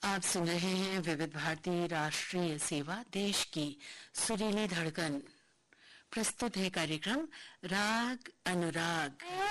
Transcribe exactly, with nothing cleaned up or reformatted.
आप सुन रहे हैं विविध भारती राष्ट्रीय सेवा, देश की सुरीली धड़कन। प्रस्तुत है कार्यक्रम राग अनुराग।